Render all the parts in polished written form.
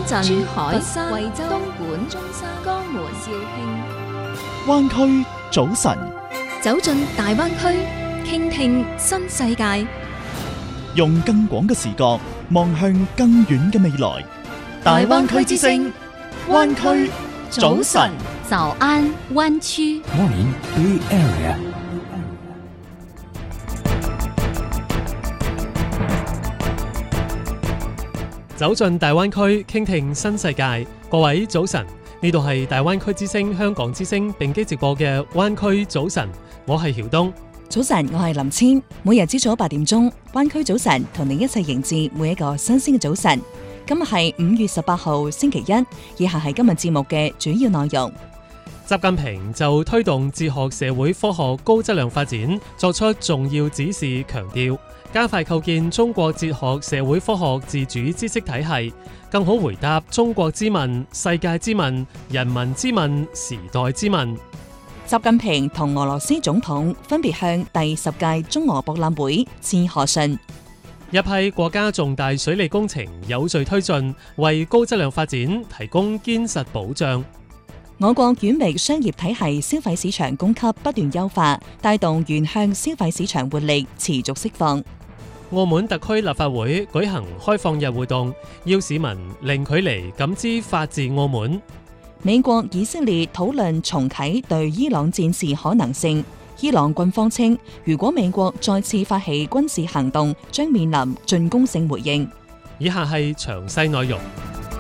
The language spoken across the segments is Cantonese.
鎮、 珠海、 佛山、 惠州、 東莞、 中山、 江門、 肇慶。 灣區早晨， 走進大灣區，傾聽新世界。 用更廣嘅視角望向更遠嘅未來。大灣區之聲，灣區早晨。 早安灣區 Morning Bay Area。 走進大灣區，傾聽新世界。各位早晨，呢度係大灣區之聲、香港之聲並機直播嘅灣區早晨，我係曉東。 早晨，我係林千。每日朝早8點鐘，灣區早晨同你一齊迎接每一個新鮮嘅早晨。今日係5月18號星期一，以下係今日節目嘅主要內容。 習近平就推動哲學社會科學高質量發展作出重要指示，強調加快構建中國哲學社會科學自主知識體系，更好回答中國之問、世界之問、人民之問、時代之問。 習近平同俄羅斯總統分別向第10屆中俄博覽會致賀信。 一批國家重大水利工程有序推進，為高質量發展提供堅實保障。 我國遠域商業體系消費市場供給不斷優化，帶動原向消費市場活力持續釋放。 澳門特區立法會舉行開放日活動，邀市民零距離感知法治澳門。 美國、以色列討論重啟對伊朗戰事可能性。伊朗軍方稱，如果美國再次發起軍事行動，將面臨進攻性回應。 以下係詳細內容。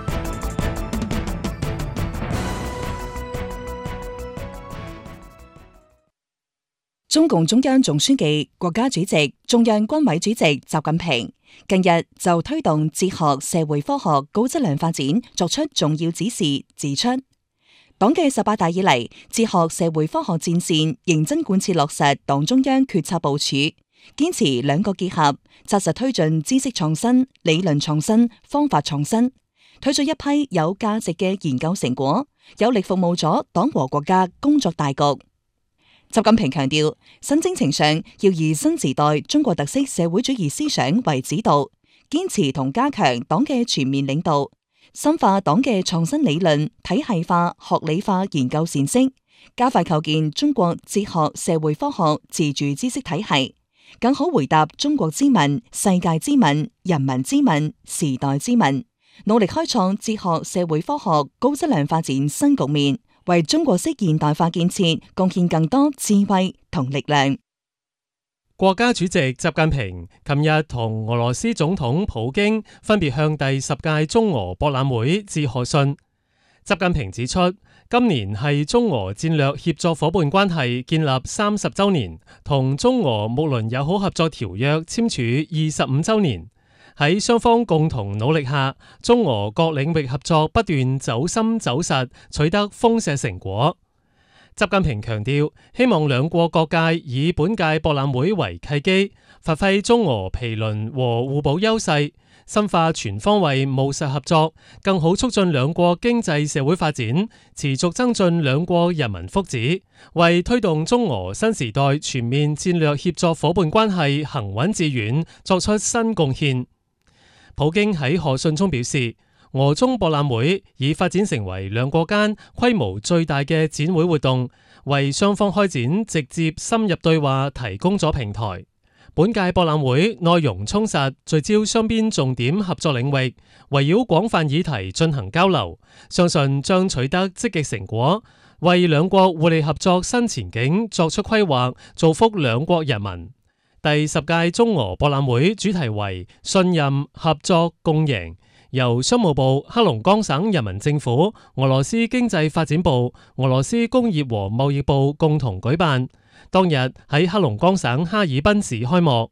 中共中央總書記、國家主席、中央軍委主席習近平近日就推動哲學社會科學高質量發展作出重要指示，指出黨嘅18大以嚟，哲學社會科學戰線認真貫徹落實黨中央決策部署，堅持兩個結合，紮實推進知識創新、理論創新、方法創新，推出一批有價值嘅研究成果，有力服務咗黨和國家工作大局。習近平強調，新征程上要以新時代中國特色社會主義思想為指導，堅持同加強黨嘅全面領導，深化黨嘅創新理論體系化、學理化研究闡釋，加快構建中國哲學社會科學自主知識體系，更好回答中國之問、世界之問、人民之問、時代之問，努力開創哲學社會科學高質量發展新局面，為中國式現代化建設貢獻更多智慧同力量。 國家主席習近平琴日同俄羅斯總統普京分別向第10屆中俄博覽會致賀信。習近平指出，今年係中俄戰略協作夥伴關係建立30週年，同中俄睦鄰友好合作條約簽署25週年。喺雙方共同努力下，中俄各領域合作不斷走深走實，取得豐碩成果。習近平強調，希望兩國各界以本屆博覽會為契機，發揮中俄毗鄰和互補優勢，深化全方位務實合作，更好促進兩國經濟社會發展，持續增進兩國人民福祉，為推動中俄新時代全面戰略協作夥伴關係行穩致遠作出新貢獻。普京喺賀信中表示，俄中博覽會已發展成為兩國間規模最大嘅展會活動，為雙方開展直接深入對話提供咗平台。本屆博覽會內容充實，聚焦雙邊重點合作領域，圍繞廣泛議題進行交流，相信將取得積極成果，為兩國互利合作新前景作出規劃，造福兩國人民。第10屆中俄博覽會主題為信任、合作、共贏，由商務部、黑龍江省人民政府、俄羅斯經濟發展部、俄羅斯工業和貿易部共同舉辦。當日喺黑龍江省哈爾濱市開幕。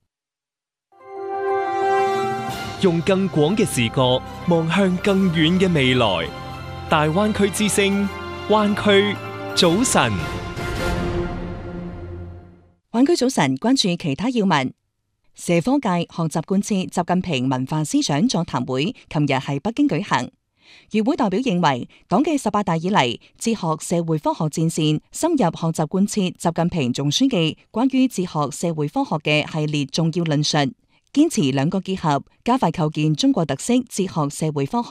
用更廣嘅視角望向更遠嘅未來。大灣區之聲，灣區早晨。 灣區早晨，關注其他要聞。社科界學習貫徹習近平文化思想座談會，琴日喺北京舉行。與會代表認為，黨嘅18大以嚟，哲學社會科學戰線深入學習貫徹習近平總書記關於哲學社會科學嘅系列重要論述，堅持兩個結合，加快構建中國特色哲學社會科學，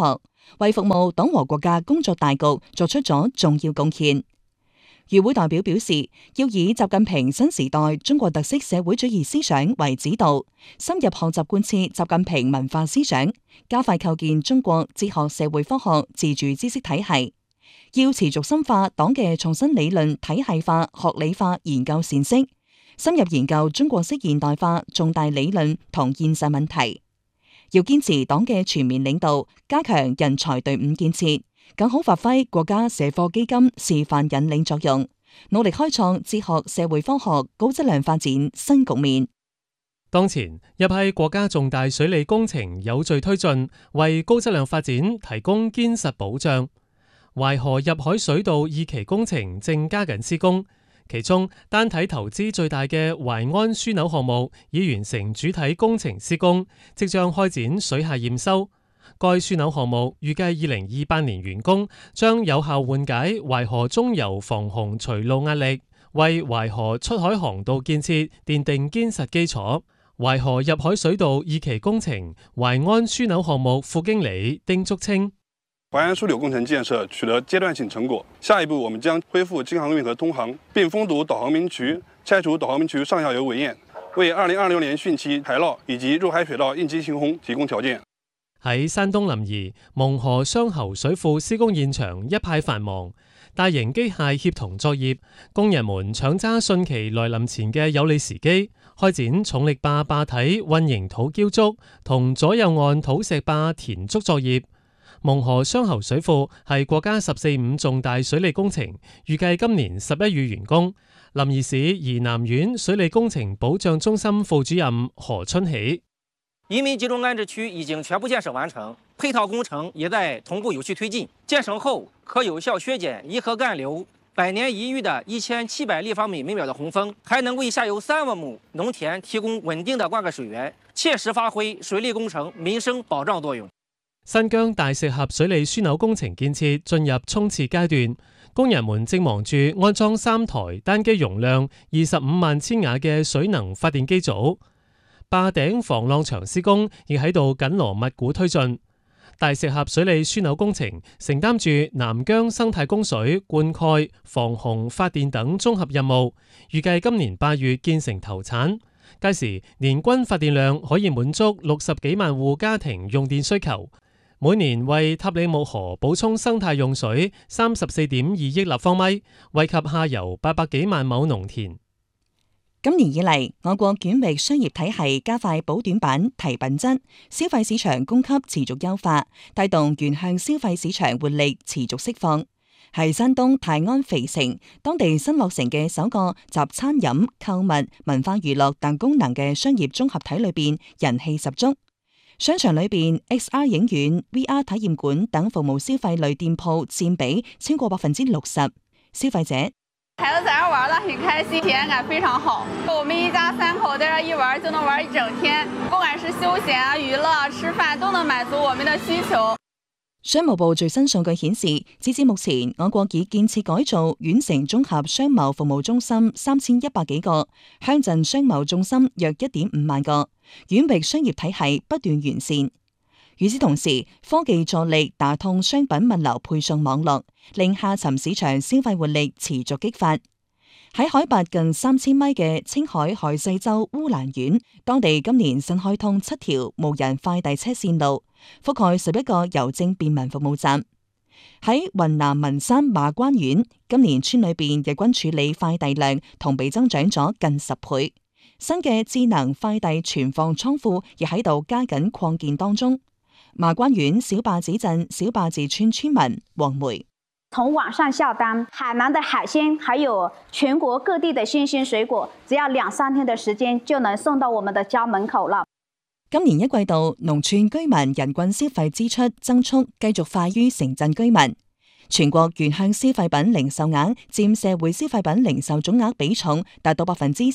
為服務黨和國家工作大局作出咗重要貢獻。與會代表表示，要以習近平新時代中國特色社會主義思想為指導，深入學習貫徹習近平文化思想，加快構建中國哲學社會科學自主知識體系。要持續深化黨嘅創新理論體系化、學理化研究闡釋，深入研究中國式現代化重大理論同現實問題。要堅持黨嘅全面領導，加強人才隊伍建設，更好發揮國家社科基金示範引領作用，努力開創哲學社會科學高質量發展新局面。 當前一批國家重大水利工程有序推進，為高質量發展提供堅實保障。淮河入海水道二期工程正加緊施工，其中單體投資最大嘅淮安樞紐項目已完成主體工程施工，即將開展水下驗收。該樞紐項目預計2028年完工，將有效緩解淮河中游防洪隨路壓力，為淮河出海航道建設奠定堅實基礎。淮河入海水道二期工程淮安樞紐項目副經理丁竹清： 淮安樞紐工程建設取得階段性成果，下一步我們將恢復京杭運河通航，並封堵導航明渠，拆除導航明渠上下游圍堰，為2026年汛期海澇以及入海水道應急行洪提供條件。 喺山東臨沂蒙河雙喉水庫施工現場一派繁忙，大型機械協同作業，工人們搶揸汛期來臨前嘅有利時機，開展重力壩壩體混凝土澆築同左右岸土石壩填築作業。蒙河雙喉水庫係國家十四五重大水利工程，預計今年11月完工。臨沂市沂南縣水利工程保障中心副主任何春喜： 移民集中安置區已經全部建設完成，配套工程也在同步有序推進。建成後可有效削減沂河幹流百年一遇的1700立方米每秒的洪峰，還能為下游3萬畝農田提供穩定的灌溉水源，切實發揮水利工程民生保障作用。 新疆大石峽水利樞紐工程建設進入衝刺階段，工人們正忙住安裝3台單機容量25萬千瓦嘅水能發電機組。壩頂防浪牆施工亦喺度緊鑼密鼓推進。大石峽水利樞紐工程承擔住南疆生態供水、灌溉、防洪、發電等綜合任務，預計今年8月建成投產。屆時年均發電量可以滿足60幾萬戶家庭用電需求，每年為塔里木河補充生態用水34.2億立方米，惠及下游800幾萬畝農田。 今年以嚟，我國捲域商業體系加快補短板、提品質，消費市場供給持續優化，帶動原向消費市場活力持續釋放。係山東泰安肥城，當地新落成嘅首個集餐飲、購物、文化娛樂等功能嘅商業綜合體裏邊，人氣十足。商場裏邊 XR 影院、VR 體驗館等服務消費類店鋪佔比超過60%。消費者： 孩子在這玩得很開心，體驗感非常好。我們一家3口在這一玩就能玩一整天，不管是休閒啊、娛樂啊、吃飯都能滿足我們的需求。 商務部最新數據顯示，截至目前，我國已建設改造縣城綜合商貿服務中心3100幾個，鄉鎮商貿中心約1.5萬個，縣域商業體系不斷完善。與此同時，科技助力打通商品物流配送網絡，令下沉市場消費活力持續激發。喺海拔近3000米嘅青海海西州烏蘭縣，當地今年新開通7條無人快遞車線路，覆蓋11個郵政便民服務站。喺雲南文山馬關縣，今年村裏邊日均處理快遞量同比增長咗近10倍。新嘅智能快遞存放倉庫亦喺度加緊擴建當中。馬關縣小壩子鎮小壩子村村民黃梅： 從網上下單，海南的海鮮，還有全國各地的新鮮水果，只要2-3天的時間就能送到我們的家門口了。 今年一季度，農村居民人均消費支出增速繼續快於城鎮居民。全國原向消費品零售額佔社會消費品零售總額比重達到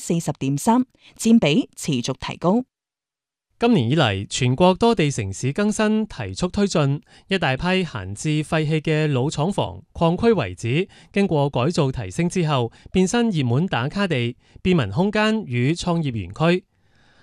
40.3%，佔比持續提高。 今年以嚟，全國多地城市更新提速推進，一大批閒置廢棄嘅老廠房、礦區遺址，經過改造提升之後，變身熱門打卡地、便民空間與創業園區。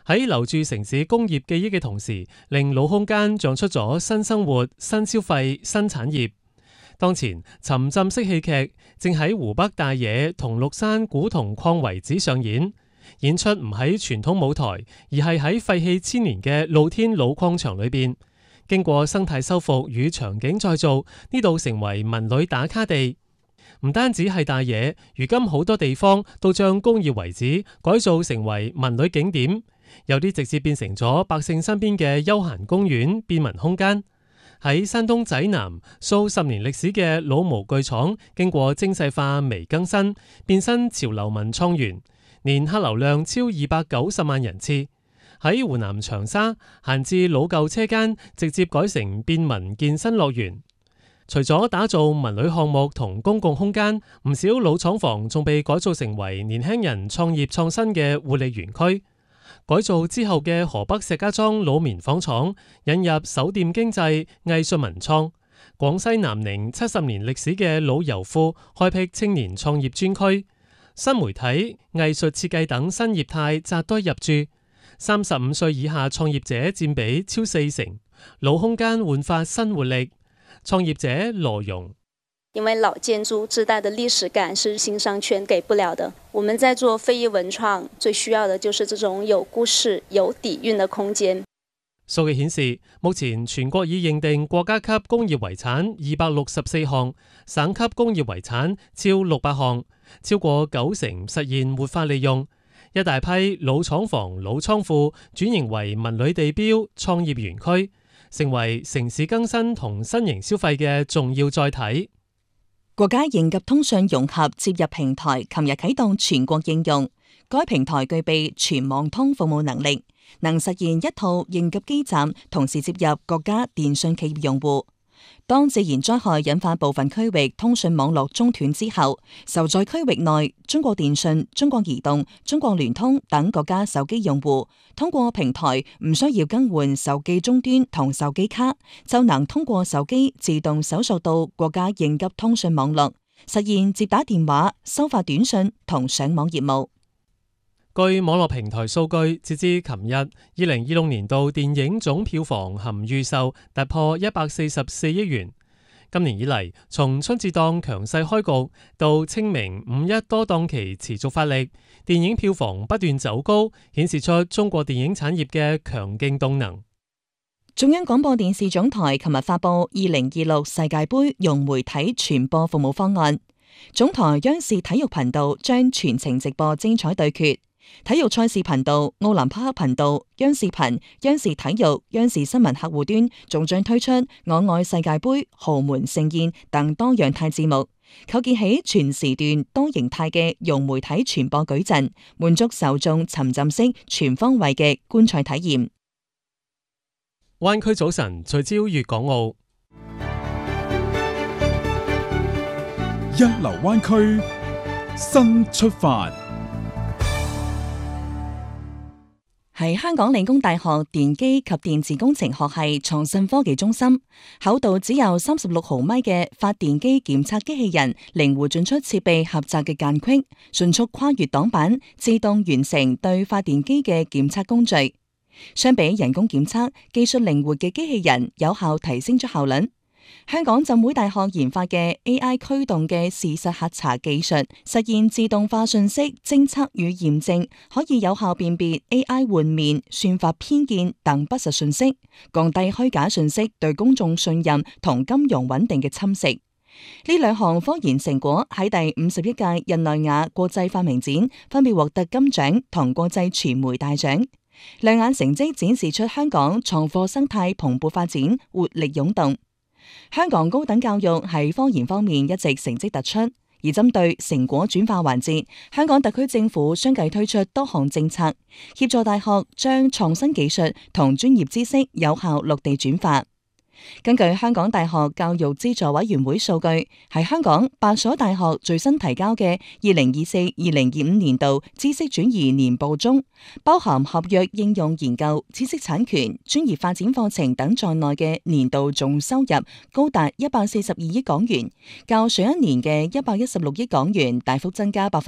喺留住城市工業記憶嘅同時，令老空間長出咗新生活、新消費、新產業。當前沉浸式戲劇正喺湖北大冶同綠山古銅礦遺址上演，演出唔喺傳統舞台，而係喺廢棄千年嘅露天老礦場裏邊，經過生態修復與場景再造，呢度成為文旅打卡地。唔單止係大冶，如今好多地方都將工業遺址改造成為文旅景點，有啲直接變成咗百姓身邊嘅休閒公園、便民空間。喺山東濟南，數十年歷史嘅老模具廠，經過精細化微更新，變身潮流文創園，年客流量超290萬人次。喺湖南長沙，閒置老舊車間直接改成便民健身樂園。除咗打造文旅項目同公共空間，唔少老廠房仲被改造成為年輕人創業創新嘅活力園區。改造之後嘅河北石家莊老棉紡廠引入手店經濟、藝術文創。廣西南寧70年歷史嘅老油庫開闢青年創業專區。新媒體、藝術設計等新業態扎堆入駐。35歲以下創業者佔比超40%，老空間煥發新活力。創業者羅容， 因為老建築自帶的歷史感是新商圈給不了的。我們在做非遺文創，最需要的就是這種有故事、有底蘊的空間。 數據顯示，目前全國已認定國家級工業遺產264項，省級工業遺產超600項，超過90%實現活化利用。一大批老廠房、老倉庫轉型為文旅地標、創業園區，成為城市更新同新型消費嘅重要載體。 國家應急通訊融合接入平台琴日啟動全國應用，該平台具備全網通服務能力，能實現一套應急基站同時接入國家電信企業用戶。當自然災害引發部分區域通訊網絡中斷之後，受災區域內中國電信、中國移動、中國聯通等國家手機用戶通過平台唔需要更換手機終端同手機卡，就能通過手機自動搜索到國家應急通訊網絡，實現接打電話、收發短信同上網業務。 據網絡平台數據，截至琴日，2026年度電影總票房含預售突破144億元。今年以嚟，從春節檔強勢開局到清明、5·1多檔期持續發力，電影票房不斷走高，顯示出中國電影產業嘅強勁動能。 中央廣播電視總台琴日發布2026世界盃融媒體傳播服務方案，總台央視體育頻道將全程直播精彩對決。體育賽事頻道、奧林匹克頻道、央視頻、央視體育、央視新聞客戶端仲將推出我愛世界盃、豪門盛宴等多樣態節目，構建起全時段多形態嘅融媒體傳播矩陣，滿足受眾沉浸式全方位嘅觀賽體驗。 灣區早晨聚焦粵港澳， 一流灣區新出發。 喺香港理工大學電機及電子工程學系創新科技中心，厚度只有36毫米嘅發電機檢測機器人，靈活進出設備狹窄嘅間隙，迅速跨越擋板，自動完成對發電機嘅檢測工序。相比人工檢測，技術靈活嘅機器人有效提升咗效率。香港浸會大學研發嘅 AI 驅動嘅事實核查技術，實現自動化信息偵測與驗證，可以有效辨別 AI 換面、算法偏見等不實信息，降低虛假信息對公眾信任同金融穩定嘅侵蝕。呢兩項科研成果喺第51屆日內瓦國際發明展分別獲得金獎同國際傳媒大獎。亮眼成績展示出香港創科生態蓬勃發展，活力湧動。香港高等教育喺科研方面一直成績突出，而針對成果轉化環節，香港特區政府相繼推出多項政策，協助大學將創新技術同專業知識有效落地轉化。 根據香港大學教育資助委員會數據，喺香港8所大學最新提交嘅2024-2025年度知識轉移年報中，包含合約應用研究、知識產權、專業發展課程等在內嘅年度總收入高達142億港元，較上一年嘅116億港元大幅增加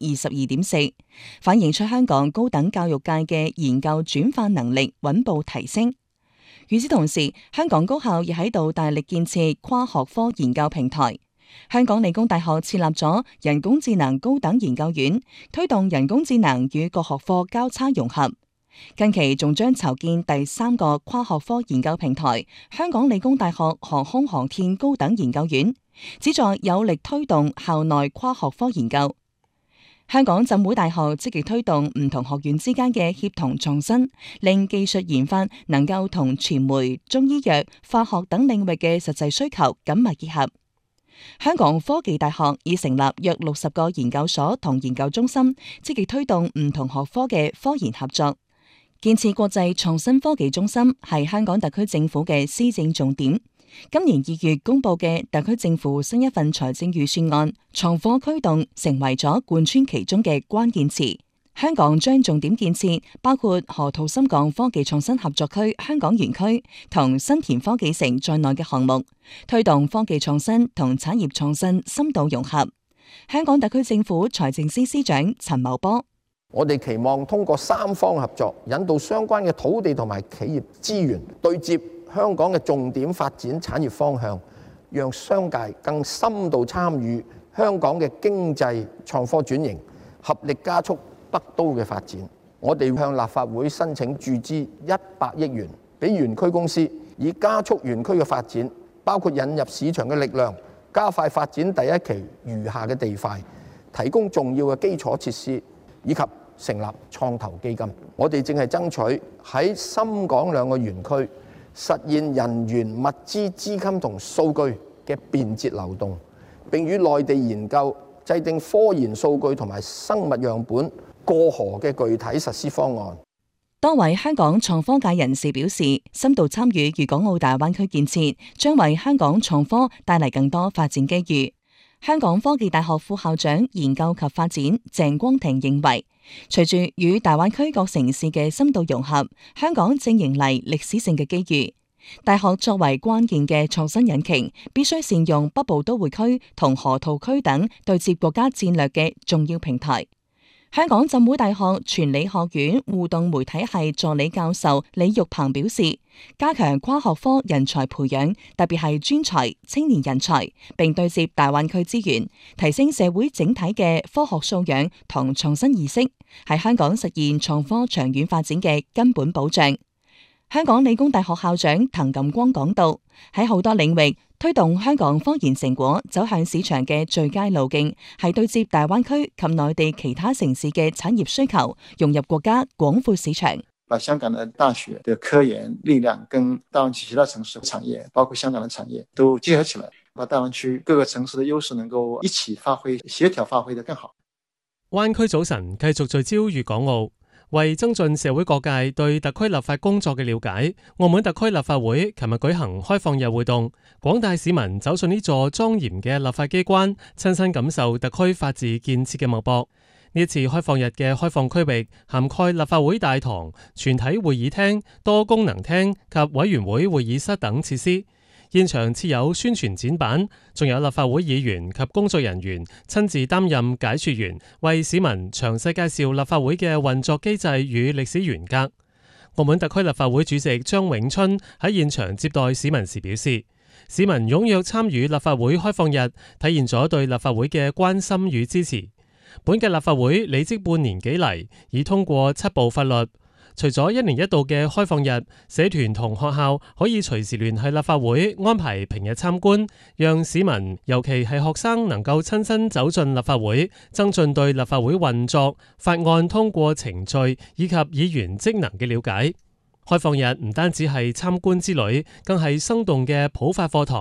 22.4%，反映出香港高等教育界嘅研究轉化能力穩步提升。與此同時，香港高校亦喺度大力建設跨學科研究平台。香港理工大學設立咗人工智能高等研究院，推動人工智能與各學科交叉融合。近期仲將籌建第3個跨學科研究平台——香港理工大學航空航天高等研究院，旨在有力推動校內跨學科研究。香港浸會大學積極推動唔同學院之間嘅協同創新，令技術研發能夠同傳媒、中醫藥、化學等領域嘅實際需求緊密結合。香港科技大學已成立約60個研究所同研究中心，積極推動唔同學科嘅科研合作。建設國際創新科技中心係香港特區政府嘅施政重點。今年2月公布嘅特區政府新一份財政預算案，創科驅動成為咗貫穿其中嘅關鍵詞。香港將重點建設包括河套深港科技創新合作區香港園區同新田科技城在內嘅項目，推動科技創新同產業創新深度融合。香港特區政府財政司司長陳茂波： 我哋期望通過3方合作，引導相關嘅土地同埋企業資源對接香港嘅重點發展產業方向，讓商界更深度參與香港嘅經濟創科轉型，合力加速北都嘅發展。我哋向立法會申請注資100億元，俾園區公司以加速園區嘅發展，包括引入市場嘅力量，加快發展第一期餘下嘅地塊，提供重要嘅基礎設施，以及成立創投基金。我哋正係爭取喺深港2個園區實現人員、物資、資金同數據嘅便捷流動，並與內地研究制定科研數據同埋生物樣本過河嘅具體實施方案。 多位香港創科界人士表示，深度參與粵港澳大灣區建設，將為香港創科帶嚟更多發展機遇。香港科技大學副校長研究及發展鄭光庭認為，隨住與大灣區各城市嘅深度融合，香港正迎嚟歷史性嘅機遇。大學作為關鍵嘅創新引擎，必須善用北部都會區同河套區等對接國家戰略嘅重要平台。香港浸會大學傳理學院互動媒體系助理教授李玉鵬表示，加強跨學科人才培養，特別係專才、青年人才，並對接大灣區資源，提升社會整體嘅科學素養同創新意識，係香港實現創科長遠發展嘅根本保障。香港理工大學校長滕錦光講到，喺好多領域推動香港科研成果走向市場嘅最佳路徑，係對接大灣區及內地其他城市嘅產業需求，融入國家廣闊市場。 把香港的大學的科研力量跟大灣區其他城市產業，包括香港的產業都結合起來，把大灣區各個城市的優勢能夠一起發揮，協調發揮得更好。 灣區早晨繼續聚焦粵港澳。為增進社會各界對特區立法工作嘅了解，澳門特區立法會琴日舉行開放日活動，廣大市民走進呢座莊嚴嘅立法機關，親身感受特區法治建設嘅脈搏。呢次開放日嘅開放區域涵蓋立法會大堂、全體會議廳、多功能廳及委員會會議室等設施。現場設有宣傳展板，仲有立法會議員及工作人員親自擔任解說員，為市民詳細介紹立法會嘅運作機制與歷史沿革。澳門特區立法會主席張永春喺現場接待市民時表示，市民踴躍參與立法會開放日，體現咗對立法會嘅關心與支持。本屆立法會履職半年幾嚟，已通過7部法律。除咗1年1度嘅開放日，社團同學校可以隨時聯繫立法會安排平日參觀，讓市民尤其係學生能夠親身走進立法會，增進對立法會運作、法案通過程序以及議員職能嘅了解。開放日唔單止係參觀之旅，更係生動嘅普法課堂。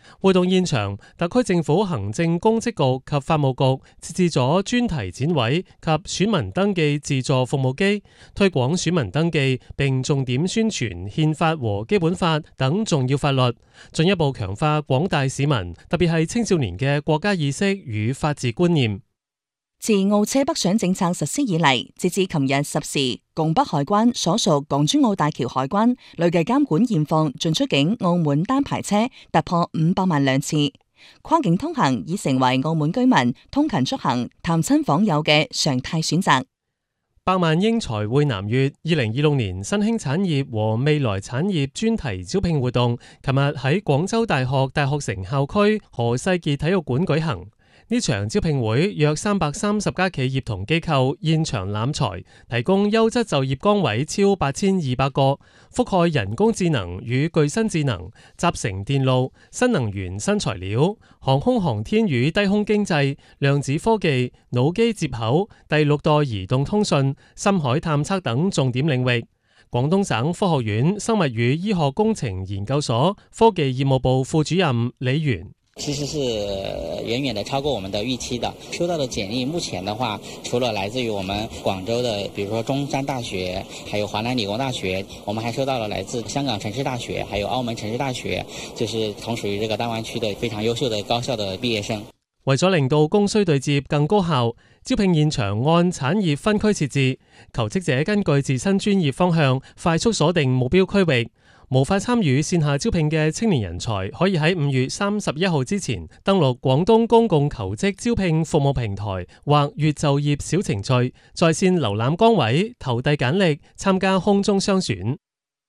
活動現場，特區政府行政公職局及法務局設置咗專題展位及選民登記自助服務機，推廣選民登記並重點宣傳憲法和基本法等重要法律，進一步強化廣大市民，特別係青少年嘅國家意識與法治觀念。 自澳車北上政策實施以嚟，截至琴日10時，拱北海關所屬港珠澳大橋海關累計監管現況進出境澳門單牌車突破500萬輛次，跨境通行已成為澳門居民通勤出行、探親訪友嘅常態選擇。 百萬英才匯南粵2026年新興產業和未來產業專題招聘活動，琴日喺廣州大學大學城校區何世傑體育館舉行。呢場招聘會約330家企業同機構現場攬才，提供優質就業崗位超8200個，覆蓋人工智能與具身智能、集成電路、新能源新材料、航空航天與低空經濟、量子科技、腦機接口、第6代移動通訊、深海探測等重點領域。廣東省科學院生物與醫學工程研究所科技業務部副主任李源。 其實是遠遠的超過我們的預期的。收到的簡歷目前的話，除了來自於我們廣州的，比如說中山大學，還有華南理工大學，我們還收到了來自香港城市大學，還有澳門城市大學，就是同屬於這個大灣區的非常優秀的高校的畢業生。 為咗令到供需對接更高效，招聘現場按產業分區設置，求職者根據自身專業方向快速鎖定目標區域。無法參與線下招聘嘅青年人才，可以喺5月31號之前登錄廣東公共求職招聘服務平台或粵就業小程序，在線瀏覽崗位、投遞簡歷、參加空中雙選。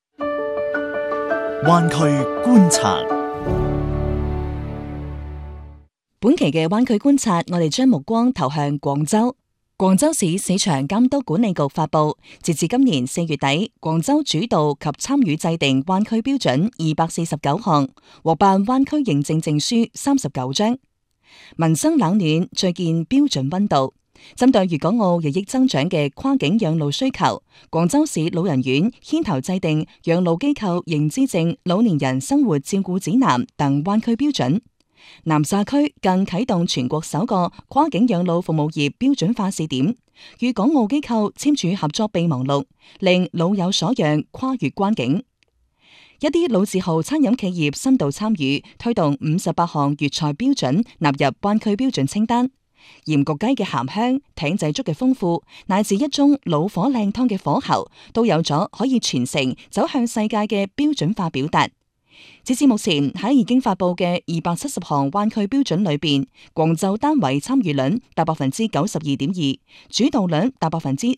灣區觀察， 本期嘅灣區觀察，我哋將目光投向廣州。廣州市市場監督管理局發佈，截至今年4月底，廣州主導及參與制定灣區標準249項，獲辦灣區認證證書39張。民生冷暖最見標準溫度。針對粵港澳日益增長嘅跨境養老需求，廣州市老人院牽頭制定養老機構認知症老年人生活照顧指南等灣區標準。南沙區更啟動全國首個跨境養老服務業標準化試點，與港澳機構簽署合作備忘錄，令老有所養跨越關境。一啲老字號餐飲企業深度參與，推動58項粵菜標準納入灣區標準清單。鹽焗雞嘅鹹香、艇仔粥嘅豐富，乃至一盅老火靚湯嘅火候，都有咗可以傳承走向世界嘅標準化表達。截至目前，喺已經發佈嘅270項灣區標準裏邊，廣州單位參與率達92.2%，主導率達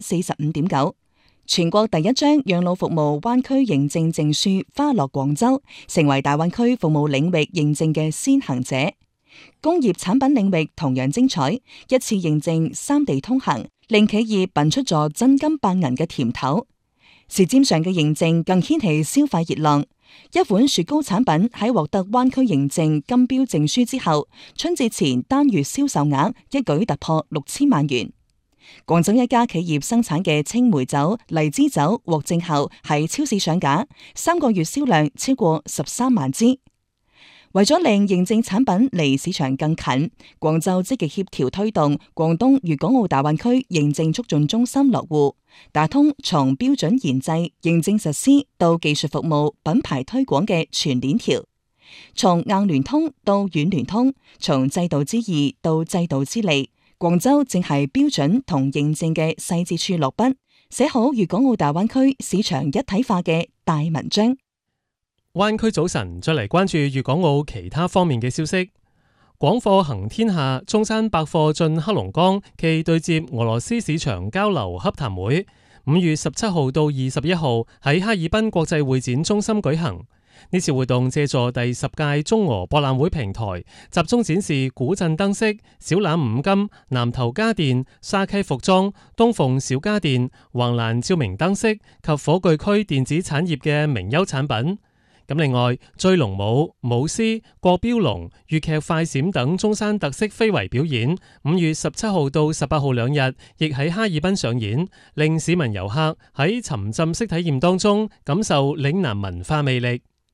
45.9%。全國第一張養老服務灣區認證證書花落廣州，成為大灣區服務領域認證嘅先行者。工業產品領域同樣精彩，一次認證3地通行，令企業品出咗真金白銀嘅甜頭。舌尖上嘅認證更掀起消費熱浪。一款雪糕產品喺獲得灣區認證金標證書之後，春節前單月銷售額一舉突破6000萬元。廣州一家企業生產嘅青梅酒、荔枝酒獲證後喺超市上架，3個月銷量超過13萬支。為咗令認證產品離市場更近，廣州積極協調推動廣東粵港澳大灣區認證促進中心落戶，打通從標準研製、認證實施到技術服務、品牌推廣嘅全鏈條，從硬聯通到軟聯通，從制度之義到制度之利。廣州正係標準同認證嘅細節處落筆，寫好粵港澳大灣區市場一體化嘅大文章。 灣區早晨，再嚟關注粵港澳其他方面嘅消息。廣貨行天下中山百貨進黑龍江暨對接俄羅斯市場交流洽談會5月17號到21號喺哈爾濱國際會展中心舉行。呢次活動借助第10屆中俄博覽會平台，集中展示古鎮燈飾、小欖五金、南頭家電、沙溪服裝、東鳳小家電、橫欄照明燈飾及火炬區電子產業嘅名優產品。咁另外，醉龍舞、舞獅、國標龍、粵劇快閃等中山特色非遺表演5月17號到18號2日，亦喺哈爾濱上演，令市民遊客喺沉浸式體驗當中感受嶺南文化魅力。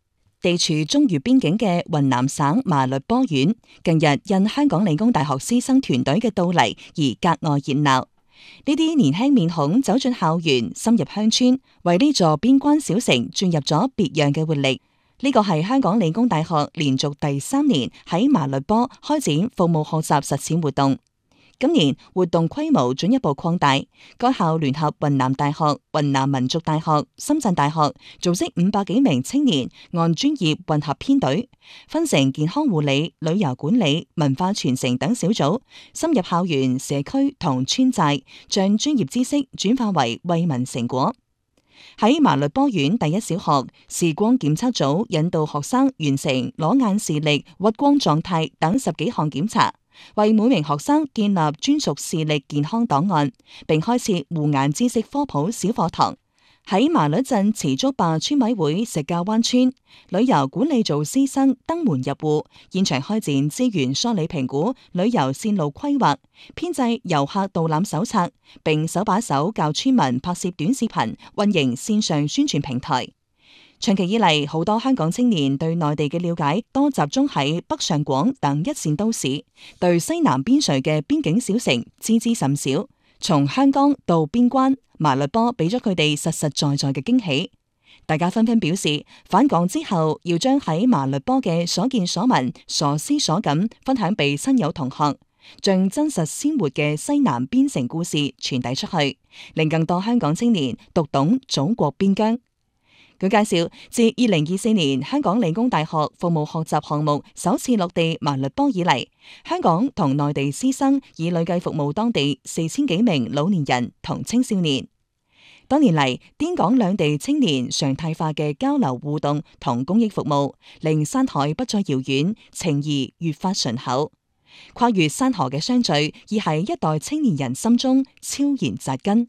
地處中越邊境嘅雲南省麻栗坡縣，近日因香港理工大學師生團隊嘅到嚟而格外熱鬧。呢啲年輕面孔走進校園，深入鄉村，為呢座邊關小城注入咗別樣嘅活力。呢個係香港理工大學連續第3年喺麻栗坡開展服務學習實踐活動。今年活動規模進一步擴大，該校聯合雲南大學、雲南民族大學、深圳大學，組織500幾名青年按專業混合編隊，分成健康護理、旅遊管理、文化傳承等小組，深入校園、社區同村寨，將專業知識轉化為惠民成果。喺麻栗坡縣第一小學，視光檢測組引導學生完成裸眼視力、屈光狀態等10幾項檢查，為每名學生建立專屬視力健康檔案，並開設護眼知識科普小課堂。喺麻栗鎮持竹壩村委會石滘灣村，旅遊管理組師生登門入戶，現場開展資源梳理評估、旅遊線路規劃、編製遊客導覽手冊，並手把手教村民拍攝短視頻，運營線上宣傳平台。長期以嚟，好多香港青年對內地嘅了解多集中喺北上廣等一線都市，對西南邊陲嘅邊境小城知之甚少。從香港到邊關，麻栗坡俾咗佢哋實實在在嘅驚喜。大家紛紛表示，返港之後要將喺麻栗坡嘅所見所聞、所思所感分享俾親友同學，將真實鮮活嘅西南邊城故事傳遞出去，令更多香港青年讀懂祖國邊疆。佢介紹，自2024年香港理工大學服務學習項目首次落地麻栗坡以嚟，香港同內地師生已累計服務當地4000幾名老年人同青少年。多年嚟，滇港兩地青年常態化嘅交流互動同公益服務，令山海不再遙遠，情誼越發醇厚。跨越山河嘅相聚，已喺一代青年人心中悄然紮根。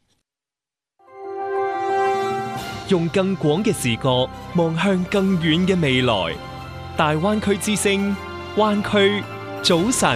用更廣嘅視角望向更遠嘅未來。大灣區之聲，灣區早晨。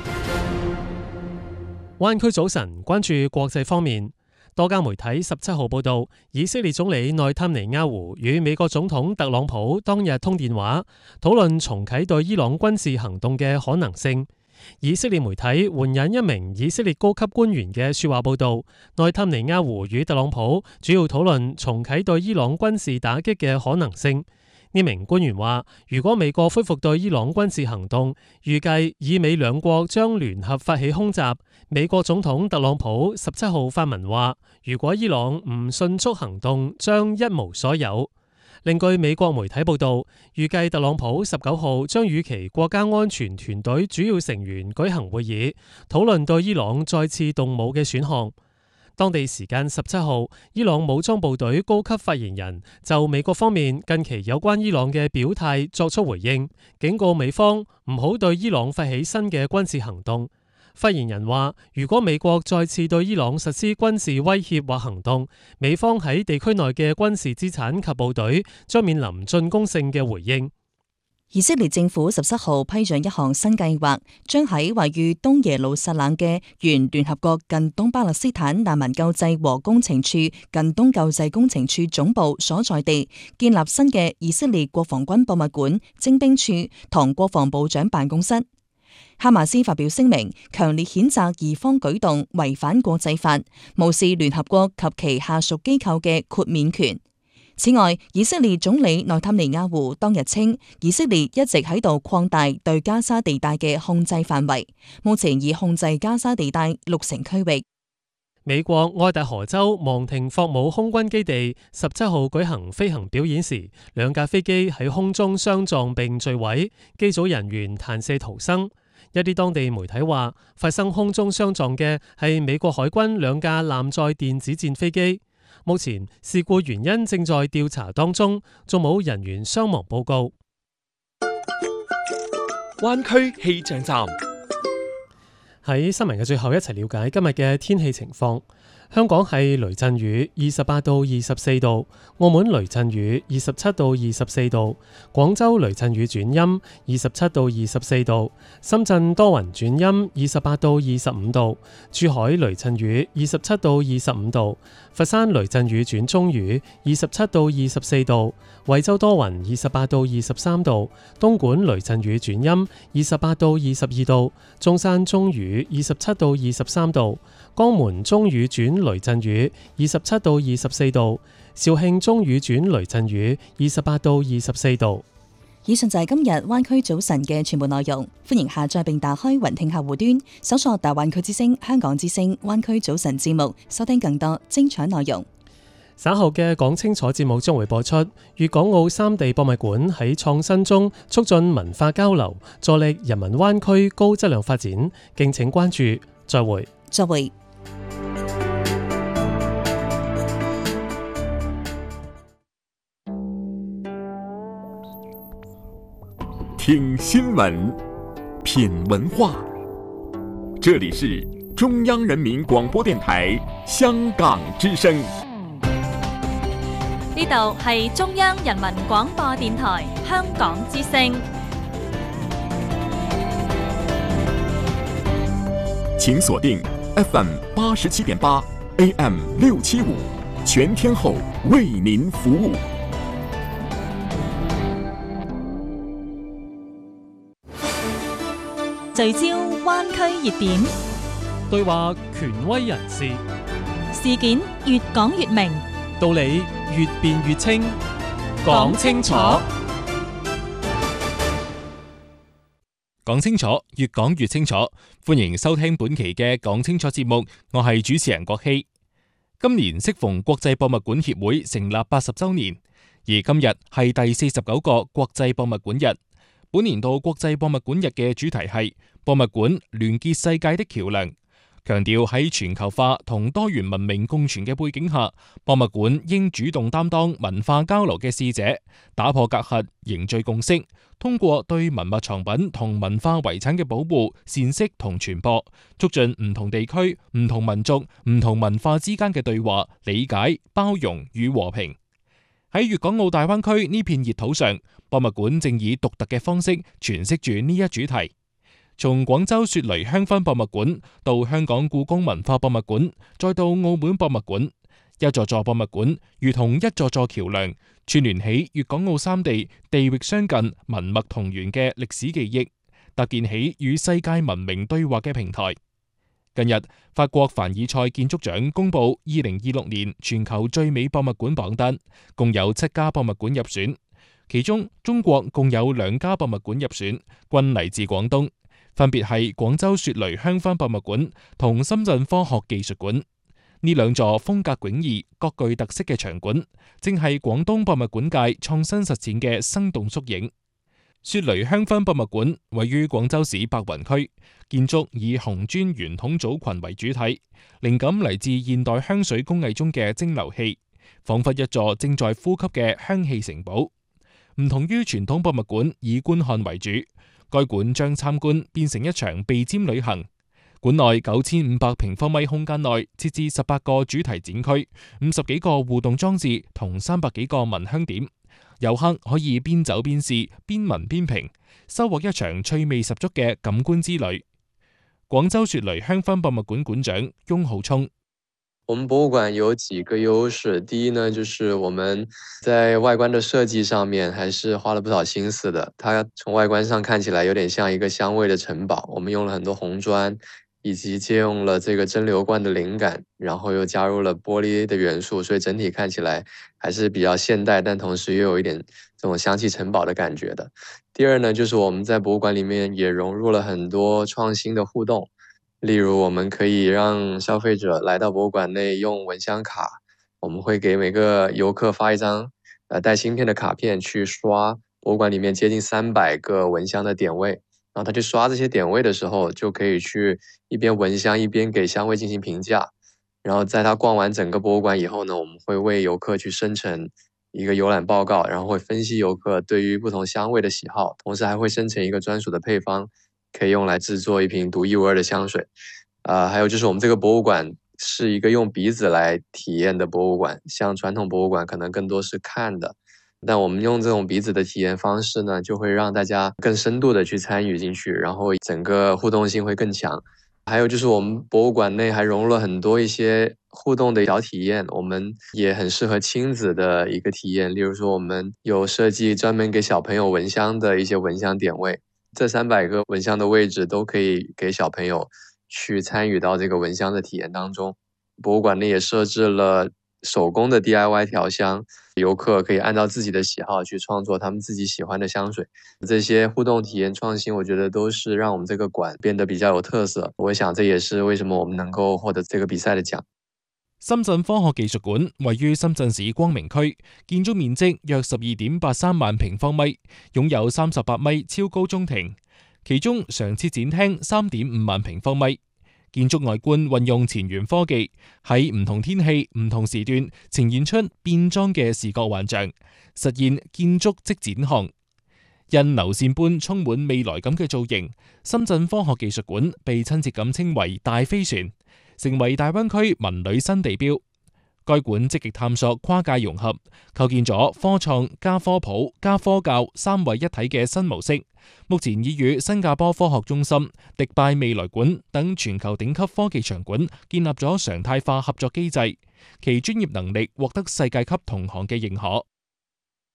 灣區早晨關注國際方面，多家媒體17號報道，以色列總理內塔尼亞胡與美國總統特朗普當日通電話，討論重啟對伊朗軍事行動嘅可能性。以色列媒體援引一名以色列高級官員嘅說話報道，內塔尼亞胡與特朗普主要討論重啟對伊朗軍事打擊嘅可能性。呢名官員話，如果美國恢復對伊朗軍事行動，預計以美兩國將聯合發起空襲。美國總統特朗普17號發文話，如果伊朗唔迅速行動，將一無所有。另據美國媒體報道，預計特朗普19號將與其國家安全團隊主要成員舉行會議，討論對伊朗再次動武嘅選項。當地時間17號，伊朗武裝部隊高級發言人就美國方面近期有關伊朗嘅表態作出回應，警告美方唔好對伊朗發起新嘅軍事行動。發言人話，如果美國再次對伊朗實施軍事威脅或行動，美方喺地區內嘅軍事資產及部隊將面臨進攻性嘅回應。 以色列政府17號批准一項新計劃，將喺位於東耶路撒冷嘅原聯合國近東巴勒斯坦難民救濟和工程處近東救濟工程處總部所在地建立新嘅以色列國防軍博物館、徵兵處同國防部長辦公室。哈馬斯發表聲明，強烈譴責以方舉動違反國際法，無視聯合國及其下屬機構嘅豁免權。此外，以色列總理內塔尼亞胡當日稱，以色列一直喺度擴大對加沙地帶嘅控制範圍，目前已控制加沙地帶60%區域。 美國愛達荷州芒廷霍姆空軍基地17號舉行飛行表演時，2架飛機喺空中相撞並墜毀，機組人員彈射逃生。一啲當地媒體話，發生空中相撞嘅係美國海軍2架艦載電子戰飛機。目前事故原因正在調查當中，仲冇人員傷亡報告。 灣區氣象站。 喺新聞嘅最後，一齊了解今日嘅天氣情況。 香港係雷陣雨28到24度，澳門雷陣雨27到24度，廣州雷陣雨轉陰27到24度，深圳多雲轉陰28到25度，珠海雷陣雨27到25度，佛山雷陣雨轉中雨27到24度，惠州多雲28到23度，東莞雷陣雨轉陰28到22度，中山中雨27到23度，江門中雨轉雷陣雨27到24度，肇慶中雨轉雷陣雨28到24度。 以上就係今日灣區早晨嘅全部內容，歡迎下載並打開雲聽客戶端，搜索大灣區之聲、香港之聲、灣區早晨節目，收聽更多精彩內容。 稍後嘅講清楚節目將會播出，粵港澳三地博物館喺創新中促進文化交流，助力人民灣區高質量發展，敬請關注。再會。 再會。 聽新聞，品文化。這裡是中央人民廣播電台香港之聲。 呢度係中央人民廣播電台香港之聲。 請鎖定 FM 87.8 AM 675，全天候為您服務。 聚焦灣區熱點， 對話權威人士， 事件越講越明， 道理越辯越清，講清楚。 講清楚，越講越清楚。歡迎收聽本期嘅講清楚節目，我係主持人郭希。今年適逢國際博物館協會成立80週年，而今日係第49個國際博物館日。本年度國際博物館日嘅主題係博物館聯結世界的橋樑，強調喺全球化同多元文明共存嘅背景下，博物館應主動擔當文化交流嘅使者，打破隔閡，凝聚共識，通過對文物藏品同文化遺產嘅保護、闡釋同傳播，促進唔同地區、唔同民族、唔同文化之間嘅對話、理解、包容與和平。喺粵港澳大灣區呢片熱土上，博物館正以獨特嘅方式詮釋住呢一主題。從廣州雪梨香薰博物館到香港故宮文化博物館，再到澳門博物館，一座座博物館如同一座座橋樑，串聯起粵港澳三地地域相近、文脈同源嘅歷史記憶，搭建起與世界文明對話嘅平台。近日，法國凡爾賽建築獎公布2026年全球最美博物館榜單，共有7家博物館入選，其中中國共有2家博物館入選，均嚟自廣東，分別係廣州雪梨香薰博物館同深圳科學技術館。呢兩座風格迥異、各具特色嘅場館，正係廣東博物館界創新實踐嘅生動縮影。雪梨香薰博物館位於廣州市白雲區，建築以紅磚圓筒組群為主體，靈感嚟自現代香水工藝中嘅蒸餾器，仿佛一座正在呼吸嘅香氣城堡。唔同於傳統博物館以觀看為主，該館將參觀變成一場鼻尖旅行。館內9500平方米空間內設置18個主題展區、50幾個互動裝置同300幾個聞香點。遊客可以邊走邊試、邊聞邊評，收穫一場趣味十足嘅感官之旅。廣州雪梨香薰博物館館長翁浩聰： 我們博物館有幾個優勢，第一呢，就是我們在外觀的設計上面還是花了不少心思的。它從外觀上看起來有點像一個香味的城堡，我們用了很多紅磚，以及借用了這個蒸餾罐的靈感，然後又加入了玻璃的元素，所以整體看起來還是比較現代，但同時又有一點這種香氣城堡的感覺的。第二呢，就是我們在博物館裡面也融入了很多創新的互動，例如我們可以讓消費者來到博物館內用蚊香卡，我們會給每個遊客發一張帶芯片的卡片，去刷博物館裡面接近300個蚊香的點位。然後他去刷這些點位的時候，就可以去一邊聞香一邊給香味進行評價。然後在他逛完整個博物館以後呢，我們會為遊客去生成一個遊覽報告，然後會分析遊客對於不同香味的喜好，同時還會生成一個專屬的配方，可以用來製作一瓶獨一無二的香水。還有就是我們這個博物館是一个用鼻子来体验的博物馆，像传统博物馆可能更多是看的。但我们用这种鼻子的体验方式呢，就会让大家更深度的去参与进去，然后整个互动性会更强。还有就是我们博物馆内还融入了很多一些互动的小体验，我们也很适合亲子的一个体验。例如说我们有设计专门给小朋友闻香的一些闻香点位，这300个闻香的位置都可以给小朋友去参与到这个闻香的体验当中。博物馆内也设置了手工的 DIY 调香，游客可以按照自己的喜好去创作他们自己喜欢的香水。这些互动体验创新，我觉得都是让我们这个馆变得比較有特色。我想這也是為什麼我們能夠獲得這個比賽的獎。 深圳科學技術館位於深圳市光明區，建築面積約12.83萬平方米，擁有38米超高中庭，其中常設展廳3.5萬平方米。建築外觀運用前沿科技，喺唔同天氣、唔同時段呈現出變裝嘅視覺幻象，實現建築即展項。因流線般充滿未來感嘅造型，深圳科學技術館被親切咁稱為大飛船，成為大灣區文旅新地標。該館積極探索跨界融合，構建咗科創加科普加科教3位一體嘅新模式。目前已與新加坡科學中心、迪拜未來館等全球頂級科技場館建立咗常態化合作機制，其專業能力獲得世界級同行嘅認可。